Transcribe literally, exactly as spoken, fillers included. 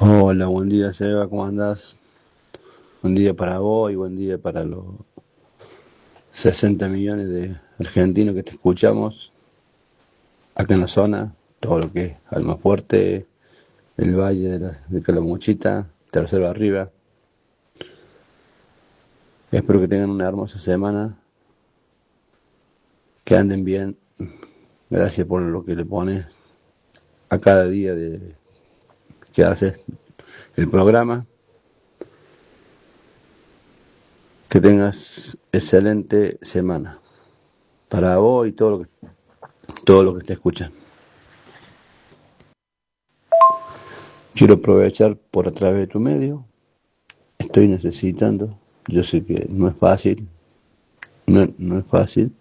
Hola, buen día, Seba, ¿cómo andás? Buen día para vos y buen día para los sesenta millones de argentinos que te escuchamos acá en la zona, todo lo que es Almafuerte, el Valle de, la, de Calamuchita, Tercero Arriba. Espero que tengan una hermosa semana, que anden bien. Gracias por lo que le pones a cada día de que haces el programa. Que tengas excelente semana para vos y todo lo que, todo lo que te escuchan. Quiero aprovechar por a través de tu medio. Estoy necesitando. Yo sé que no es fácil. No, no es fácil.